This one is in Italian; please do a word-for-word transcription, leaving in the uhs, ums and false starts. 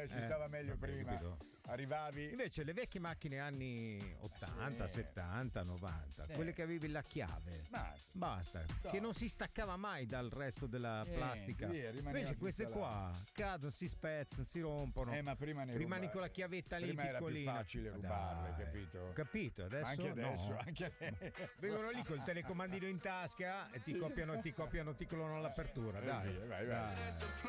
eh, si stava meglio vabbè, prima. capito. Arrivavi. Invece le vecchie macchine anni ottanta, Sì. settanta, novanta, Eh. quelle che avevi la chiave. Basta. Basta, No. che non si staccava mai dal resto della Niente, plastica. via, rimaneva Invece queste incastrato. qua cadono, si spezzano, si rompono. Eh, ma prima ne rimani ruba- con la chiavetta lì prima era più piccolina. facile Ma rubarle, dai, capito? Capito, adesso Ma anche adesso, no. anche adesso. Vengono lì col telecomandino in tasca e ti Sì. copiano, ti copiano, ti clonano l'apertura. Dai, Vai, vai. dai.